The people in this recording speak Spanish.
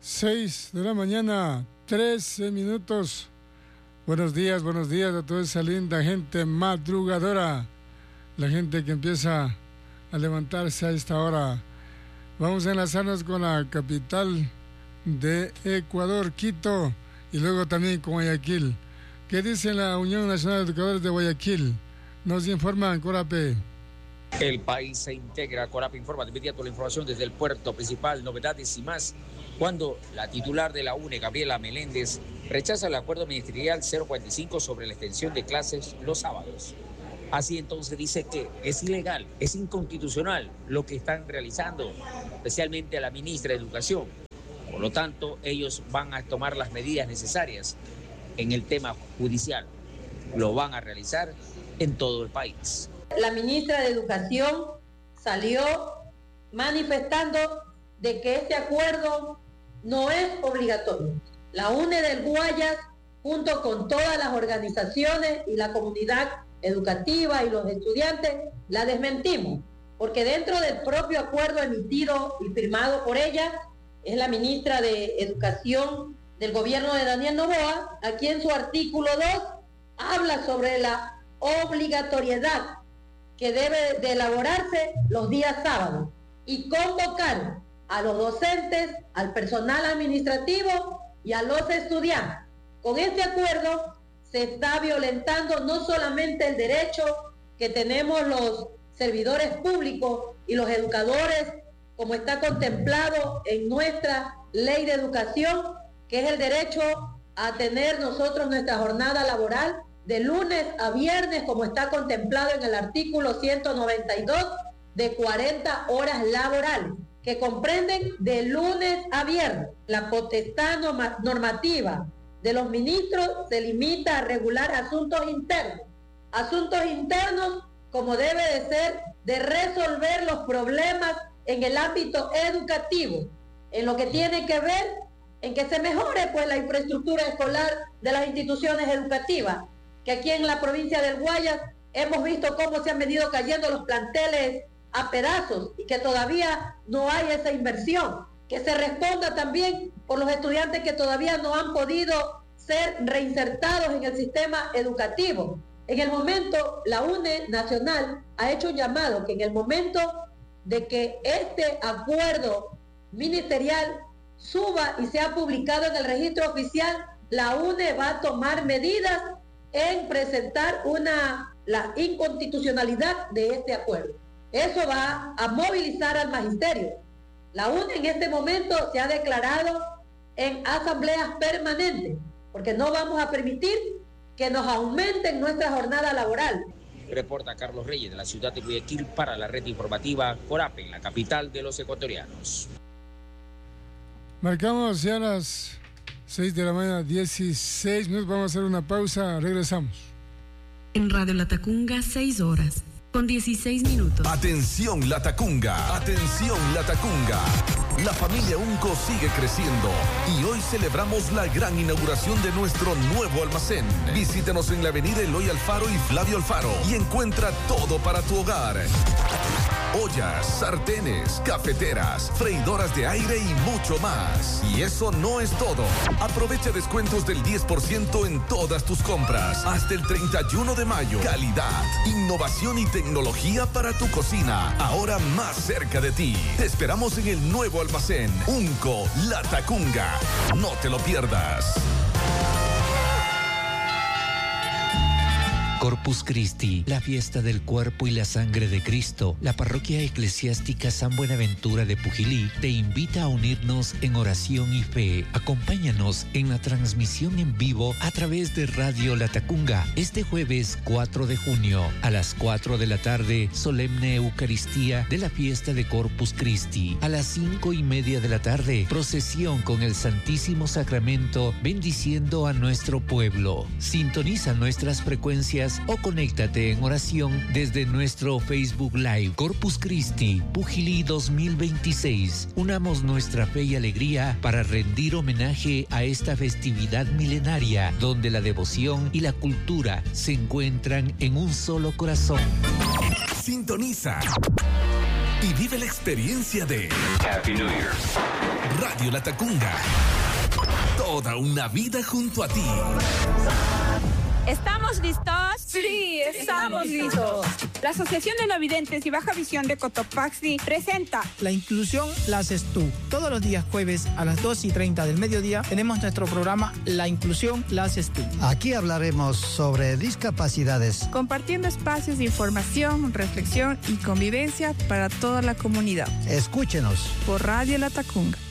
6 de la mañana, 13 minutos. Buenos días a toda esa linda gente madrugadora, la gente que empieza a levantarse a esta hora. Vamos a enlazarnos con la capital de Ecuador, Quito, y luego también con Guayaquil. ¿Qué dice la Unión Nacional de Educadores de Guayaquil? Nos informan, Corape. El país se integra. Corape informa de inmediato la información desde el puerto principal, novedades y más, cuando la titular de la UNE, Gabriela Meléndez, rechaza el acuerdo ministerial 045 sobre la extensión de clases los sábados. Así entonces dice que es ilegal, es inconstitucional lo que están realizando, especialmente a la ministra de Educación. Por lo tanto, ellos van a tomar las medidas necesarias en el tema judicial. Lo van a realizar en todo el país. La ministra de Educación salió manifestando de que este acuerdo no es obligatorio. La UNE del Guayas, junto con todas las organizaciones y la comunidad educativa y los estudiantes, la desmentimos, porque dentro del propio acuerdo emitido y firmado por ella, es la ministra de Educación del gobierno de Daniel Noboa, aquí en su artículo 2, habla sobre la obligatoriedad que debe de elaborarse los días sábados y convocar a los docentes, al personal administrativo y a los estudiantes. Con este acuerdo se está violentando no solamente el derecho que tenemos los servidores públicos y los educadores, como está contemplado en nuestra ley de educación, que es el derecho a tener nosotros nuestra jornada laboral de lunes a viernes, como está contemplado en el artículo 192, de 40 horas laborales, que comprenden de lunes a viernes. La potestad normativa de los ministros se limita a regular asuntos internos. Asuntos internos como debe de ser de resolver los problemas en el ámbito educativo, en lo que tiene que ver en que se mejore pues la infraestructura escolar de las instituciones educativas, que aquí en la provincia del Guayas hemos visto cómo se han venido cayendo los planteles a pedazos y que todavía no hay esa inversión, que se responda también por los estudiantes que todavía no han podido ser reinsertados en el sistema educativo. En el momento, la UNE Nacional ha hecho un llamado que en el momento de que este acuerdo ministerial suba y sea publicado en el registro oficial, la UNE va a tomar medidas en presentar la inconstitucionalidad de este acuerdo. Eso va a movilizar al magisterio. La UNE en este momento se ha declarado en asambleas permanentes, porque no vamos a permitir que nos aumenten nuestra jornada laboral. Reporta Carlos Reyes de la ciudad de Guayaquil para la red informativa Corape, en la capital de los ecuatorianos. Marcamos ya las 6 de la mañana, 16 minutos. Vamos a hacer una pausa, regresamos. En Radio Latacunga, 6 horas, con 16 minutos. Atención Latacunga, atención Latacunga. La familia Unco sigue creciendo y hoy celebramos la gran inauguración de nuestro nuevo almacén. Visítanos en la avenida Eloy Alfaro y Flavio Alfaro y encuentra todo para tu hogar. Ollas, sartenes, cafeteras, freidoras de aire y mucho más. Y eso no es todo. Aprovecha descuentos del 10% en todas tus compras hasta el 31 de mayo. Calidad, innovación y tecnología para tu cocina, ahora más cerca de ti. Te esperamos en el nuevo almacén Unco Latacunga. No te lo pierdas. Corpus Christi, la fiesta del cuerpo y la sangre de Cristo, la parroquia eclesiástica San Buenaventura de Pujilí te invita a unirnos en oración y fe. Acompáñanos en la transmisión en vivo a través de Radio Latacunga este jueves 4 de junio a las 4 de la tarde, solemne Eucaristía de la fiesta de Corpus Christi. A las 5:30 de la tarde, procesión con el Santísimo Sacramento bendiciendo a nuestro pueblo. Sintoniza nuestras frecuencias o conéctate en oración desde nuestro Facebook Live. Corpus Christi, Pujilí 2026. Unamos nuestra fe y alegría para rendir homenaje a esta festividad milenaria donde la devoción y la cultura se encuentran en un solo corazón. Sintoniza y vive la experiencia de Happy New Year. Radio Latacunga. Toda una vida junto a ti. ¿Estamos listos? Sí, estamos listos. La Asociación de No Videntes y Baja Visión de Cotopaxi presenta La inclusión la haces tú. Todos los días jueves a las 2:30 del mediodía tenemos nuestro programa La inclusión la haces tú. Aquí hablaremos sobre discapacidades, compartiendo espacios de información, reflexión y convivencia para toda la comunidad. Escúchenos por Radio Latacunga.